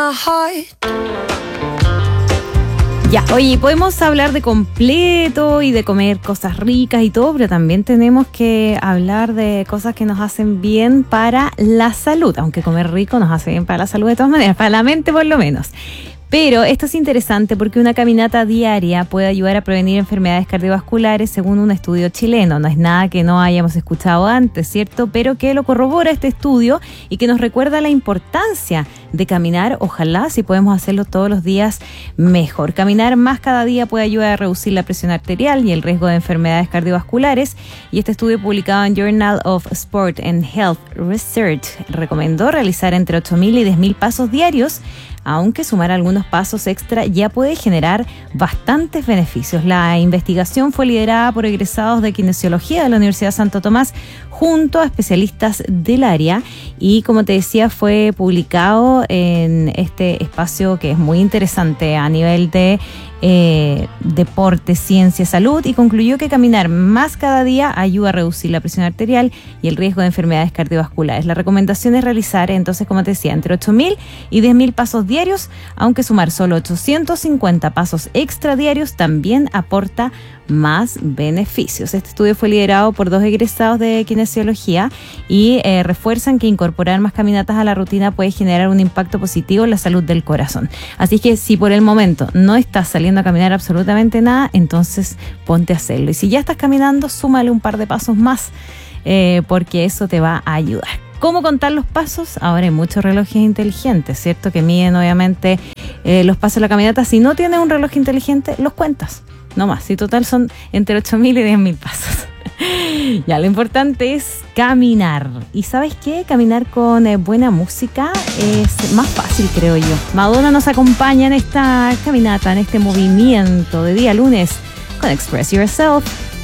my heart. Ya, oye, podemos hablar de completo y de comer cosas ricas y todo, pero también tenemos que hablar de cosas que nos hacen bien para la salud, aunque comer rico nos hace bien para la salud de todas maneras, para la mente por lo menos. Pero esto es interesante porque una caminata diaria puede ayudar a prevenir enfermedades cardiovasculares según un estudio chileno. No es nada que no hayamos escuchado antes, ¿cierto? Pero que lo corrobora este estudio y que nos recuerda la importancia de caminar. Ojalá, si podemos hacerlo todos los días, mejor. Caminar más cada día puede ayudar a reducir la presión arterial y el riesgo de enfermedades cardiovasculares. Y este estudio publicado en Journal of Sport and Health Research recomendó realizar entre 8.000 y 10.000 pasos diarios, aunque sumar algunos pasos extra ya puede generar bastantes beneficios. La investigación fue liderada por egresados de kinesiología de la Universidad Santo Tomás junto a especialistas del área y, como te decía, fue publicado en este espacio que es muy interesante a nivel de deporte, ciencia, salud, y concluyó que caminar más cada día ayuda a reducir la presión arterial y el riesgo de enfermedades cardiovasculares. La recomendación es realizar, entonces, como te decía, entre 8.000 y 10.000 pasos diarios, aunque sumar solo 850 pasos extra diarios también aporta más beneficios. Este estudio fue liderado por 2 egresados de kinesiología y refuerzan que incorporar más caminatas a la rutina puede generar un impacto positivo en la salud del corazón. Así que si por el momento no estás saliendo a caminar absolutamente nada, entonces ponte a hacerlo. Y si ya estás caminando, súmale un par de pasos más porque eso te va a ayudar. ¿Cómo contar los pasos? Ahora hay muchos relojes inteligentes, ¿cierto? Que miden obviamente los pasos de la caminata. Si no tienes un reloj inteligente, los cuentas. No más, si total son entre 8.000 y 10.000 pasos. Ya, lo importante es caminar. ¿Y sabes qué? Caminar con buena música es más fácil, creo yo. Madonna nos acompaña en esta caminata, en este movimiento de día lunes con Express Yourself.